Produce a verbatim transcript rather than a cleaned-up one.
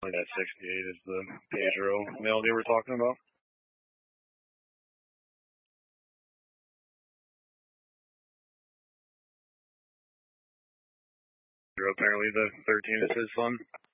That sixty-eight is the Pedro male they were talking about. Apparently the thirteen is his son.